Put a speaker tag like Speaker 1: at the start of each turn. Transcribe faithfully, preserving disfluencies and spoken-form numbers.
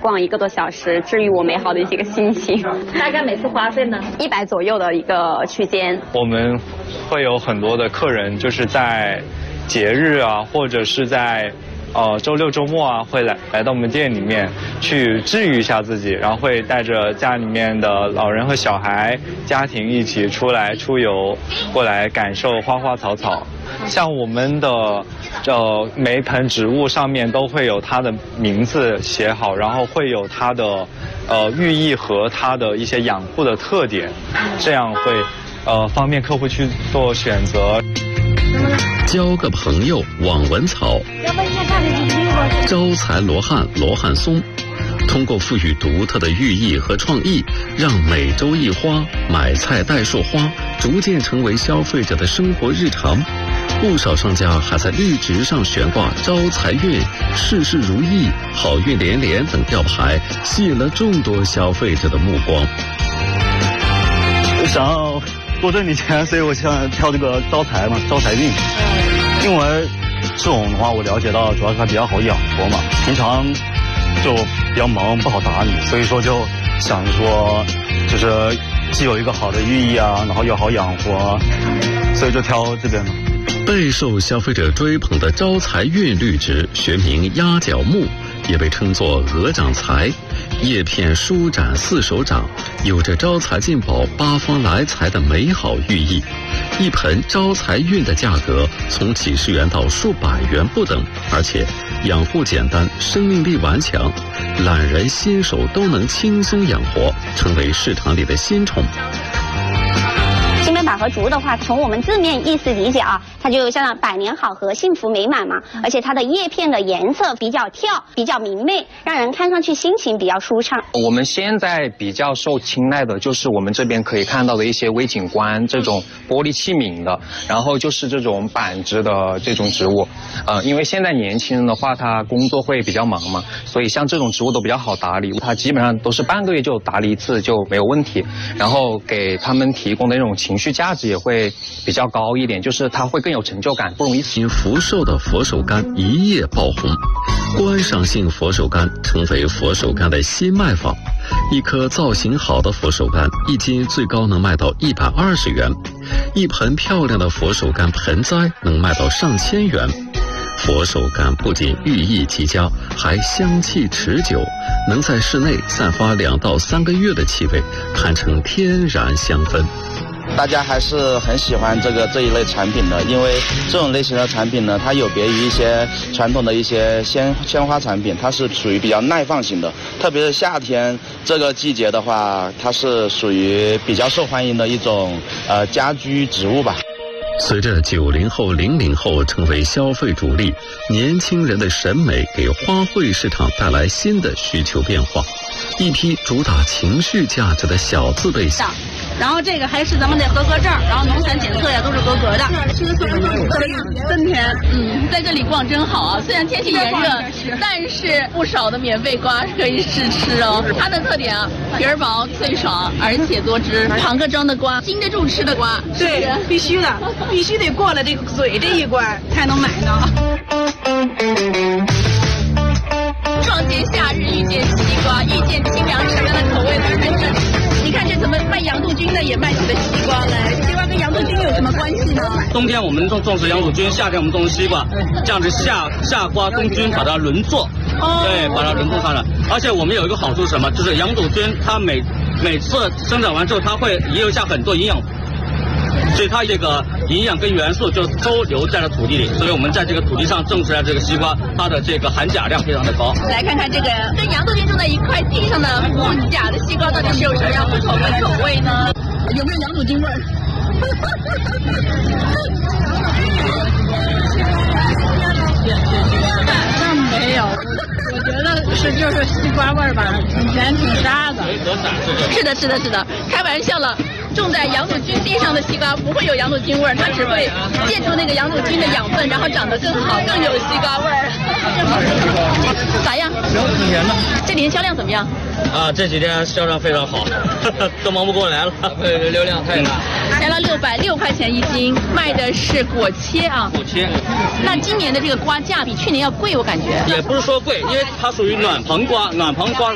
Speaker 1: 逛一个多小时，治愈我美好的一个心情。
Speaker 2: 大概每次花费呢？
Speaker 1: 一百左右的一个区间。
Speaker 3: 我们会有很多的客人，就是在节日啊，或者是在呃周六周末啊，会来来到我们店里面去治愈一下自己，然后会带着家里面的老人和小孩家庭一起出来出游，过来感受花花草草。像我们的呃每一盆植物上面都会有它的名字写好，然后会有它的呃寓意和它的一些养护的特点，这样会呃方便客户去做选择。
Speaker 4: 交个朋友网文草，招财罗汉罗汉松，通过赋予独特的寓意和创意，让每周一花、买菜带束花逐渐成为消费者的生活日常。不少商家还在绿植上悬挂招财运、事事如意、好运连连等吊牌，吸引了众多消费者的目光。
Speaker 5: 想要多挣点钱，所以我想挑这个招财嘛，招财运。因为这种的话，我了解到主要是它比较好养活嘛，平常就比较忙，不好打理，所以说就想着说，就是既有一个好的寓意啊，然后又好养活，所以就挑这边嘛。
Speaker 4: 备受消费者追捧的招财运绿植，学名鸭脚木，也被称作鹅掌财，叶片舒展四手掌，有着招财进宝、八方来财的美好寓意。一盆招财运的价格从几十元到数百元不等，而且养护简单，生命力顽强，懒人新手都能轻松养活，成为市场里的新宠。
Speaker 6: 金门百合竹的话，从我们字面意思理解啊，它就像百年好合、幸福美满嘛。而且它的叶片的颜色比较跳，比较明媚，让人看上去心情比较舒畅。
Speaker 7: 我们现在比较受青睐的就是我们这边可以看到的一些微景观这种玻璃器皿的，然后就是这种板植的这种植物。呃，因为现在年轻人的话，他工作会比较忙嘛，所以像这种植物都比较好打理，它基本上都是半个月就打理一次就没有问题。然后给他们提供的那种情绪价值也会比较高一点，就是它会更有成就感，不容易死。
Speaker 4: 福寿的佛手柑一夜爆红，观赏性佛手柑成为佛手柑的新卖法。一颗造型好的佛手柑，一斤最高能卖到一百二十元，一盆漂亮的佛手柑盆栽能卖到上千元。佛手柑不仅寓意极佳，还香气持久，能在室内散发两到三个月的气味，堪称天然香氛。
Speaker 8: 大家还是很喜欢这个这一类产品的，因为这种类型的产品呢，它有别于一些传统的一些鲜鲜花产品，它是属于比较耐放型的，特别是夏天这个季节的话，它是属于比较受欢迎的一种呃家居植物吧。
Speaker 4: 随着九零后、零零后成为消费主力，年轻人的审美给花卉市场带来新的需求变化。一批主打情绪价值的小字被下，
Speaker 2: 然后这个还是咱们的合格证，然后农残检测呀都是合格的。
Speaker 9: 真甜，
Speaker 2: 嗯，在这里逛真好啊！虽然天气炎热，但是不少的免费瓜可以试吃哦。它的特点啊，皮儿薄、脆爽，而且多汁。庞各庄的瓜，经得住吃的瓜。
Speaker 9: 对，必须的，必须得过了这个嘴这一关才能买到。
Speaker 2: 撞见夏日，遇见西瓜，遇见清凉什么样的口味呢？还是你看这怎么卖洋杜菌的也卖起了西瓜来？西瓜跟洋杜菌有什么关系呢？
Speaker 5: 冬天我们种种植洋杜菌，夏天我们种植西瓜，这样子夏夏瓜冬菌把它轮作，哦、对，把它轮种上来。而且我们有一个好处是什么？就是洋杜菌它每每次生长完之后，它会遗留下很多营养。所以它这个营养跟元素就都留在了土地里，所以我们在这个土地上种出来这个西瓜，它的这个含钾量非常的高。
Speaker 2: 来看看这个跟洋杜菌种在一块地上的无钾的西瓜，到底是有什么样不同的口味呢？有没有洋杜菌味儿？
Speaker 9: 真没有，我觉得是就是西瓜味儿吧，以前挺沙的。
Speaker 2: 是的，是的，是的，开玩笑了。种在洋杜菌地上的西瓜不会有洋杜菌味儿，它只会借助那个洋杜菌的养分，然后长得更好，更有西瓜味儿。咋样？
Speaker 5: 挺甜的。
Speaker 2: 这几天销量怎么样？
Speaker 5: 啊，这几天销量非常好，都忙不过来了，对，流量太大。
Speaker 2: 来了六百六块钱一斤，卖的是果切啊。
Speaker 5: 果切。
Speaker 2: 那今年的这个瓜价比去年要贵，我感觉。
Speaker 5: 也不是说贵，因为它属于暖棚瓜，暖棚瓜。